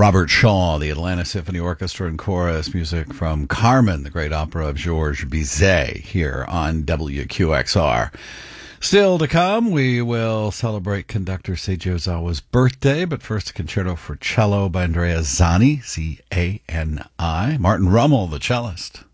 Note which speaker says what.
Speaker 1: Robert Shaw, the Atlanta Symphony Orchestra and Chorus, music from Carmen, the great opera of Georges Bizet, here on WQXR. Still to come, we will celebrate conductor Seiji Ozawa's birthday, but first a concerto for cello by Andrea Zani, Z-A-N-I. Martin Rummel, the cellist.